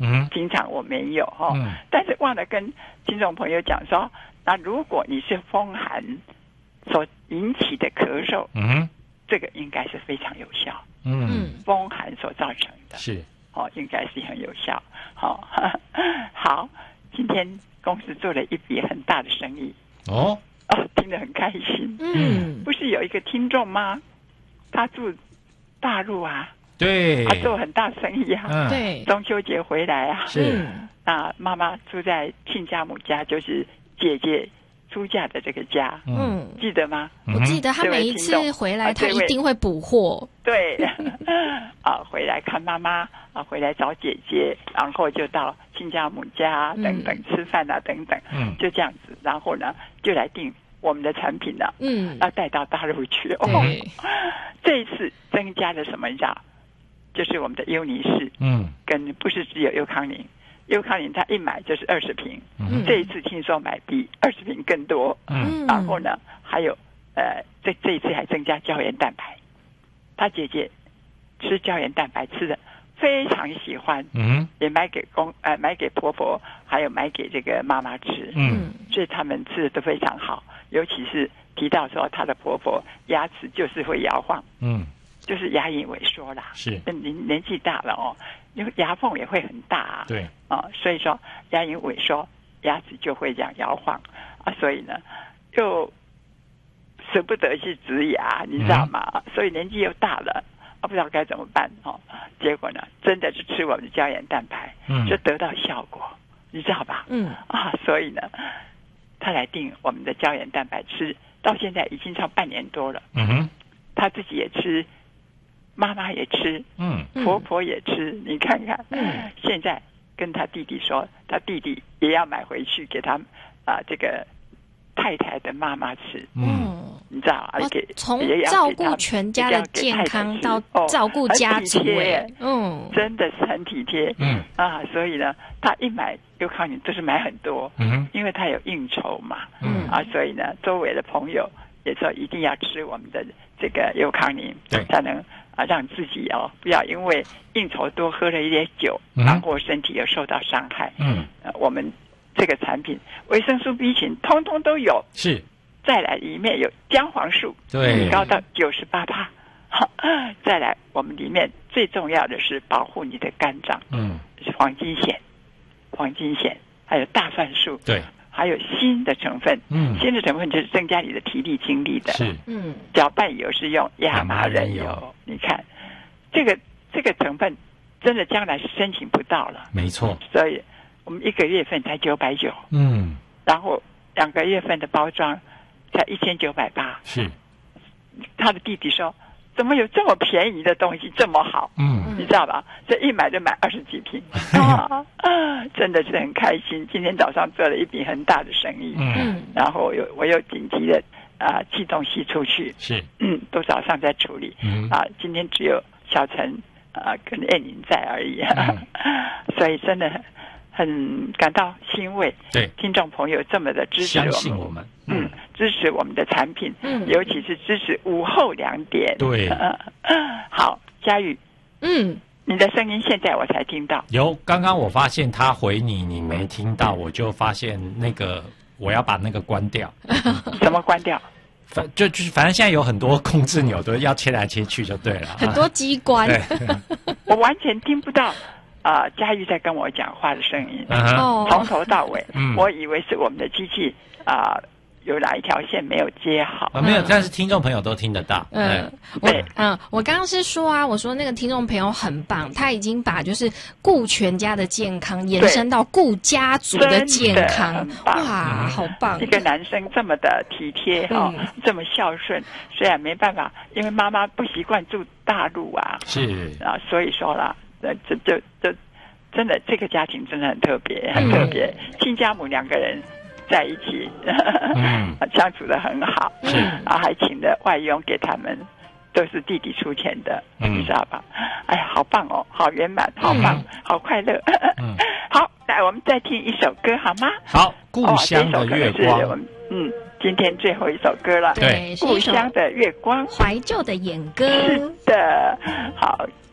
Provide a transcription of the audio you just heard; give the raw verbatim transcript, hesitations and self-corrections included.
嗯， 平常我没有哈、哦嗯， 但是忘了跟听众朋友讲说，那如果你是风寒所引起的咳嗽， 嗯， 这个应该是非常有效。 嗯， 风寒所造成的是哦，应该是很有效。好、哦，好，今天公司做了一笔很大的生意哦， 哦，听得很开心。 嗯， 不是有一个听众吗？他住大陆啊， 对， 他做很大生意啊， 嗯， 对， 中秋节回来啊， 是， 那妈妈住在亲家母家，就是姐姐出嫁的这个家， 嗯， 记得吗？ 我记得他每一次回来，他一定会补货。 对，啊，回来看妈妈啊，回来找姐姐，然后就到亲家母家等等、嗯、吃饭啊等等， 嗯， 就这样子，然后呢就来订我们的产品了， 嗯， 要带到大陆去。哦，这一次增加了什么？你知道？就是我们的优尼氏， 嗯，跟不是只有优康宁。优康宁它一买就是二十瓶， 嗯， 这一次听说买比二十瓶更多， 嗯， 然后呢，还有呃，这这一次还增加胶原蛋白，他姐姐吃胶原蛋白吃的非常喜欢， 嗯， 也买给公呃买给婆婆，还有买给这个妈妈吃， 嗯， 所以他们吃的都非常好，尤其是提到说她的婆婆牙齿就是会摇晃， 嗯， 就是牙龈萎缩啦， 是年年纪大了哦。因为牙缝也会很大啊， 对啊、哦，所以说牙龈萎缩，牙齿就会这样摇晃啊，所以呢，又舍不得去植牙，你知道吗？嗯、所以年纪又大了，啊，不知道该怎么办哦。结果呢，真的是吃我们的胶原蛋白， 嗯， 就得到效果，你知道吧？ 嗯啊，所以呢，他来订我们的胶原蛋白吃，到现在已经超半年多了， 嗯哼， 他自己也吃。妈妈也吃， 嗯， 婆婆也吃，嗯、你看看，嗯，现在跟他弟弟说，他弟弟也要买回去给他啊、呃、这个太太的妈妈吃， 嗯， 你知道啊？给从照顾全家的健康到照顾家族，哎，嗯， 真的是很体贴， 嗯啊，所以呢，他一买优康宁就是买很多， 嗯， 因为他有应酬嘛， 嗯啊，所以呢，周围的朋友也说一定要吃我们的这个优康宁， 对， 才能。啊，让自己哦不要因为应酬多喝了一点酒， 嗯、 然后身体又受到伤害。 嗯， 呃，我们这个产品维生素 B 群通通都有， 是。 再来里面有姜黄素， 对， 提高到九十八趴。再来，我们里面最重要的是保护你的肝脏， 嗯， 是黄金硒、黄金硒，还有大蒜素， 对。 还有锌的成分， 嗯， 锌的成分就是增加你的体力精力的， 是， 嗯， 搅拌油是用亚麻仁油，油你看，这个这个成分真的将来是申请不到了， 没错， 所以我们一个月份才九百九， 嗯， 然后两个月份的包装才一千九百八， 是， 他的弟弟说。怎么有这么便宜的东西这么好？ 嗯， 你知道吧？这一买就买二十几瓶，啊，真的是很开心。今天早上做了一笔很大的生意， 嗯， 然后有我又紧急的啊寄东西出去， 是， 嗯，都早上在处理， 嗯， 啊，今天只有小陈啊跟燕宁在而已，嗯、所以真的很很感到欣慰。 对， 听众朋友这么的支持我们， 相信我们。 嗯，支持我们的产品， 嗯， 尤其是支持午后两点。 对， 好，佳玉， 嗯， 你的声音现在我才听到。 有，刚刚我发现他回你，你没听到，我就发现那个我要把那个关掉。 怎么关掉？ 反就就是反正现在有很多控制钮都要切来切去就对了， 很多机关。 我完全听不到。啊、呃，佳玉在跟我讲话的声音， 哦、 uh-huh, 从头到尾， 嗯、 我以为是我们的机器啊、呃、有哪一条线没有接好， 啊、没有，但是听众朋友都听得到。 嗯，我嗯，我刚刚是说啊，我说那个听众朋友很棒，他已经把就是顾全家的健康延伸到顾家族的健康，哇，好棒！ 一个男生这么的体贴哈、嗯哦，这么孝顺，虽然没办法，因为妈妈不习惯住大陆啊， 是啊，所以说啦。这这这真的，这个家庭真的很特别，很特别。亲家母两个人在一起， 嗯、 相处得很好，啊，还请了外佣给他们，都是弟弟出钱的， 嗯、 你知道吧？哎呀，好棒哦，好圆满，好棒，嗯、好快乐。 嗯、 好，来，我们再听一首歌好吗？ 好，故乡的月光。 哦、嗯。今天最后一首歌了， 对， 故乡的月光， 怀旧的演歌。 是的，好，